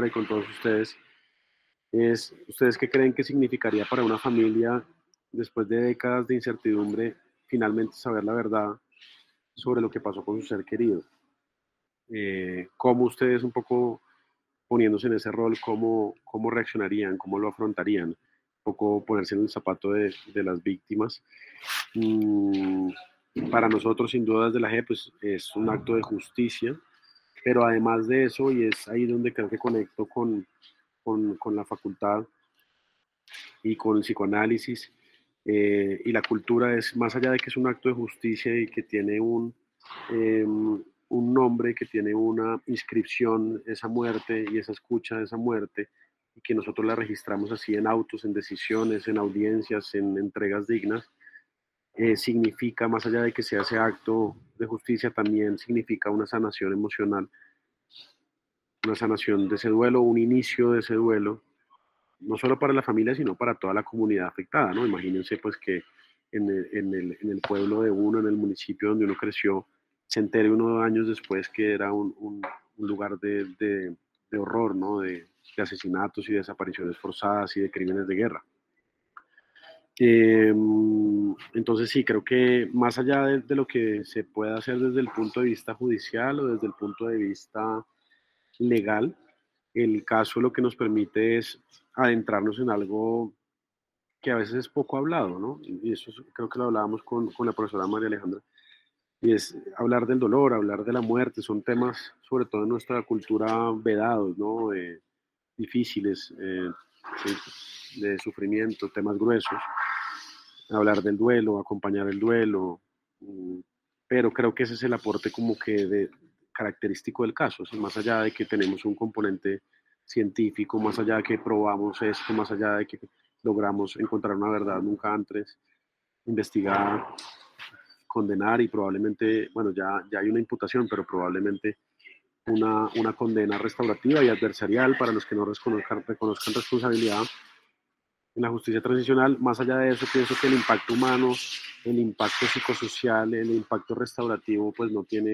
Laura y con todos ustedes, es, ¿ustedes qué creen que significaría para una familia, después de décadas de incertidumbre, finalmente saber la verdad sobre lo que pasó con su ser querido? ¿Cómo ustedes, un poco poniéndose en ese rol, cómo reaccionarían, cómo lo afrontarían? Un poco ponerse en el zapato de las víctimas. Mm, para nosotros, sin duda, desde la G, pues es un acto de justicia, pero además de eso, y es ahí donde creo que conecto con la facultad y con el psicoanálisis, y la cultura, es más allá de que es un acto de justicia y que tiene un nombre, que tiene una inscripción, esa muerte y esa escucha de esa muerte, y que nosotros la registramos así en autos, en decisiones, en audiencias, en entregas dignas. Significa, más allá de que sea ese acto de justicia, también significa una sanación emocional, una sanación de ese duelo, un inicio de ese duelo, no solo para la familia, sino para toda la comunidad afectada, ¿no? Imagínense pues que en el pueblo de uno, en el municipio donde uno creció, se entere unos años después que era un lugar de horror, ¿no? De asesinatos y desapariciones forzadas y de crímenes de guerra. Entonces sí, creo que más allá de lo que se pueda hacer desde el punto de vista judicial o desde el punto de vista legal, el caso lo que nos permite es adentrarnos en algo que a veces es poco hablado, ¿no? Y eso creo que lo hablábamos con la profesora María Alejandra, y es hablar del dolor, hablar de la muerte. Son temas, sobre todo en nuestra cultura, vedados, ¿no? Difíciles, sí, de sufrimiento, temas gruesos. Hablar del duelo, acompañar el duelo, pero creo que ese es el aporte como que característico del caso, ¿sí? Más allá de que tenemos un componente científico, más allá de que probamos esto, más allá de que logramos encontrar una verdad nunca antes investigada, condenar y probablemente, bueno, ya hay una imputación, pero probablemente una condena restaurativa y adversarial para los que no reconozcan responsabilidad en la justicia transicional. Más allá de eso, pienso que el impacto humano, el impacto psicosocial, el impacto restaurativo, pues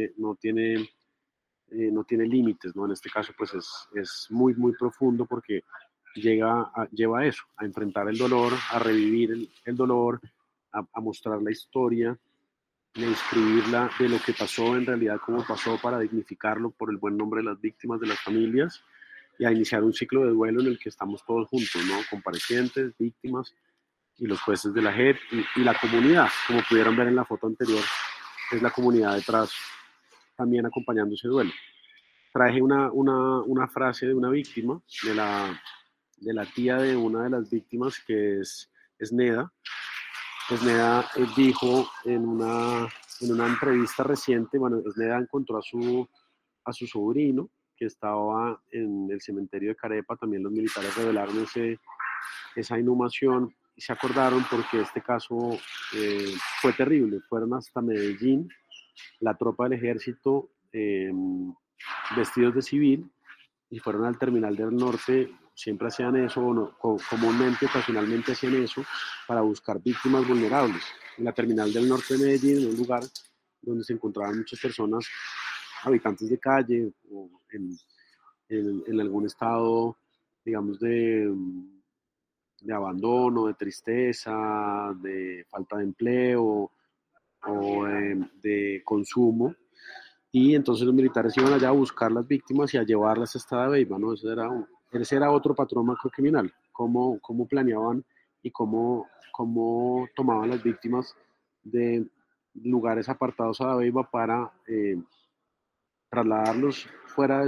no tiene límites, ¿no? En este caso, pues es muy, muy profundo, porque lleva a eso, a enfrentar el dolor, a revivir el dolor, a mostrar la historia, a escribirla de lo que pasó en realidad, cómo pasó, para dignificarlo por el buen nombre de las víctimas, de las familias, y a iniciar un ciclo de duelo en el que estamos todos juntos, ¿no? Comparecientes, víctimas y los jueces de la JEP y la comunidad, como pudieron ver en la foto anterior, es la comunidad detrás también acompañando ese duelo. Traje una frase de una víctima, de la tía de una de las víctimas, que es Neda. Pues Neda dijo en una entrevista reciente, bueno, Neda encontró a su sobrino, que estaba en el cementerio de Carepa. También los militares revelaron esa inhumación y se acordaron, porque este caso fue terrible. Fueron hasta Medellín, la tropa del ejército, vestidos de civil, y fueron al terminal del norte. Siempre hacían eso, o no, comúnmente, ocasionalmente hacían eso, para buscar víctimas vulnerables. En la terminal del norte de Medellín, en un lugar donde se encontraban muchas personas, habitantes de calle, o en algún estado, digamos, de abandono, de tristeza, de falta de empleo o de consumo. Y entonces los militares iban allá a buscar las víctimas y a llevarlas hasta Dabeiba, ¿no? Ese era otro patrón macrocriminal, cómo planeaban y cómo tomaban las víctimas de lugares apartados a Dabeiba para trasladarlos fuera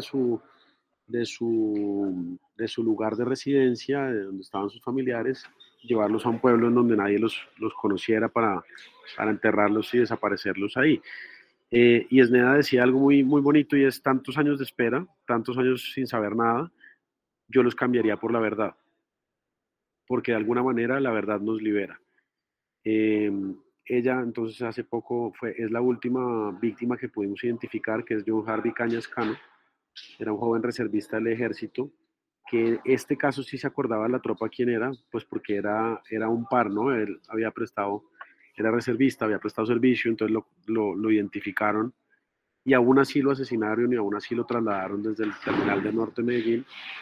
de su lugar de residencia, de donde estaban sus familiares, llevarlos a un pueblo en donde nadie los conociera, para enterrarlos y desaparecerlos ahí. Y Esneda decía algo muy, muy bonito, y es: tantos años de espera, tantos años sin saber nada, yo los cambiaría por la verdad, porque de alguna manera la verdad nos libera. Eh, Ella entonces hace poco es la última víctima que pudimos identificar, que es John Harvey Cañas Cano. Era un joven reservista del ejército, que este caso sí se acordaba de la tropa quién era, pues porque era un par, ¿no? Él era reservista, había prestado servicio, entonces lo identificaron, y aún así lo asesinaron y aún así lo trasladaron desde el terminal del norte de Medellín